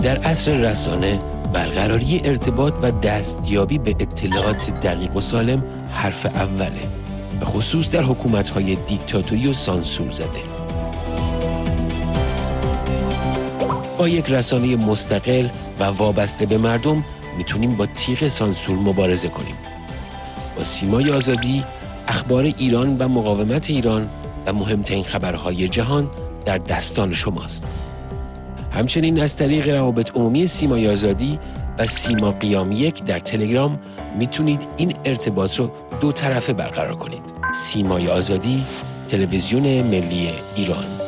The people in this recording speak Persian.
در عصر رسانه برقراری ارتباط و دستیابی به اطلاعات دقیق و سالم حرف اوله، به خصوص در حکومت‌های دیکتاتوری و سانسور زده. با یک رسانه مستقل و وابسته به مردم میتونیم با تیغ سانسور مبارزه کنیم. با سیمای آزادی، اخبار ایران و مقاومت ایران و مهمترین خبرهای جهان در دستان شماست. همچنین از طریق روابط عمومی سیمای آزادی و سیما قیام 1 در تلگرام میتونید این ارتباط رو دو طرفه برقرار کنید. سیمای آزادی، تلویزیون ملی ایران.